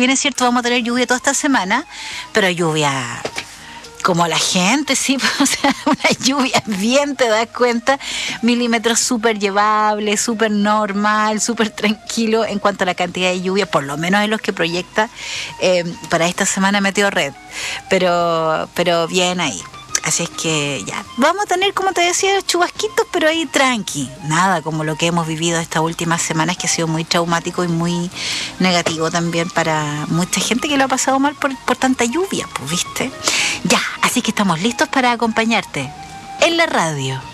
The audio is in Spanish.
bien es cierto, vamos a tener lluvia toda esta semana, pero lluvia como la gente, sí, o sea, una lluvia bien, te das cuenta, milímetros súper llevables, súper normal, súper tranquilo en cuanto a la cantidad de lluvia, por lo menos en los que proyecta para esta semana Meteorred, pero bien ahí. Así es que ya, vamos a tener, como te decía, chubasquitos, pero ahí tranqui. Nada como lo que hemos vivido estas últimas semanas, que ha sido muy traumático y muy negativo también para mucha gente que lo ha pasado mal por tanta lluvia, pues, ¿viste? Ya, así que estamos listos para acompañarte en la radio.